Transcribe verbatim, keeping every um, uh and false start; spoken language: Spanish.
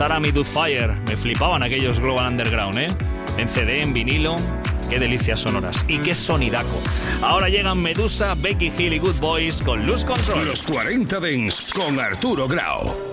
Me Do Fire, me flipaban aquellos Global Underground, ¿eh? En C D, en vinilo, qué delicias sonoras y qué sonidaco. Ahora llegan Medusa, Becky Hill y Good Boys con Lose Control. Los cuarenta Dance con Arturo Grau.